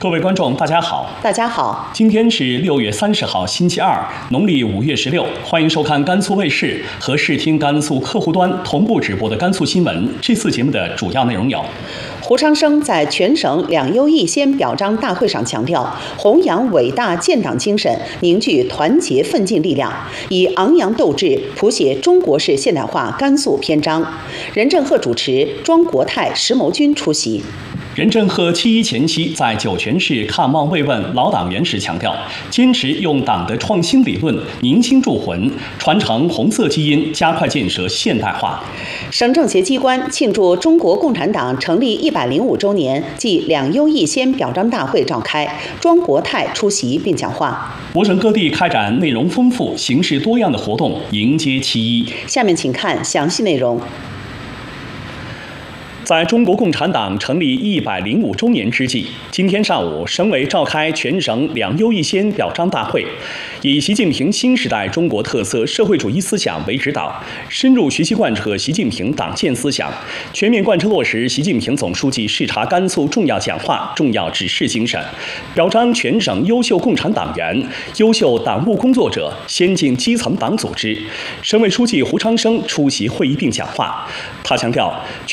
各位观众，大家好。 大家好， 今天是6月30号，星期二，农历5月16。欢迎收看甘肃卫视和视听甘肃客户端同步直播的甘肃新闻。这次节目的主要内容有： 胡昌生在全省两优一先表彰大会上强调，弘扬伟大建党精神，凝聚团结奋进力量，以昂扬斗志谱写中国式现代化甘肃篇章。任正鹤主持，庄国泰、石谋军出席。 任正鹤7.1前夕在酒泉市看望慰问老党员时强调，坚持用党的创新理论凝心铸魂，传承红色基因，加快建设现代化。 省政协机关庆祝中国共产党成立105周年暨两优一先表彰大会召开，庄国泰出席并讲话。 我省各地开展内容丰富、形式多样的活动，迎接7.1。 下面请看详细内容。 在中国共产党成立105周年之际，今天上午，省委召开全省两优一先表彰大会，以习近平新时代中国特色社会主义思想为指导，深入学习贯彻习近平党建思想，全面贯彻落实习近平总书记视察甘肃重要讲话、重要指示精神，表彰全省优秀共产党员、优秀党务工作者、先进基层党组织。省委书记胡昌生出席会议并讲话，他强调，